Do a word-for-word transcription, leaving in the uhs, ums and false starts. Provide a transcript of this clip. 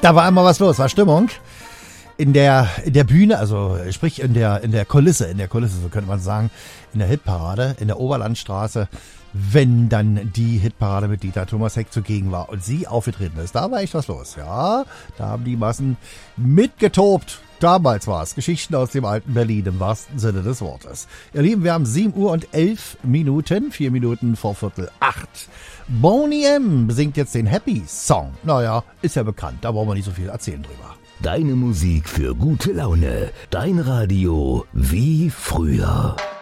Da war immer was los, war Stimmung. In der, in der Bühne, also sprich in der, in der Kulisse, in der Kulisse, so könnte man sagen, in der Hitparade, in der Oberlandstraße, wenn dann die Hitparade mit Dieter Thomas Heck zugegen war und sie aufgetreten ist. Da war echt was los, ja. Da haben die Massen mitgetobt. Damals war es Geschichten aus dem alten Berlin im wahrsten Sinne des Wortes. Ihr Lieben, wir haben sieben Uhr und elf Minuten, vier Minuten vor Viertel acht. Boney M. singt jetzt den Happy Song. Naja, ist ja bekannt, da brauchen wir nicht so viel erzählen drüber. Deine Musik für gute Laune. Dein Radio wie früher.